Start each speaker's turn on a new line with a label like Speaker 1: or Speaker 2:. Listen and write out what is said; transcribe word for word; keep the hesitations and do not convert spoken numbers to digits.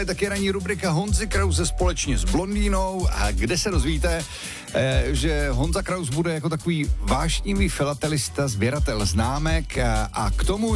Speaker 1: Taky ranní rubrika Honzy Krause společně s Blondýnou, a kde se dozvíte, eh, že Honza Kraus bude jako takový vášnivý filatelista, sběratel známek a, a k tomu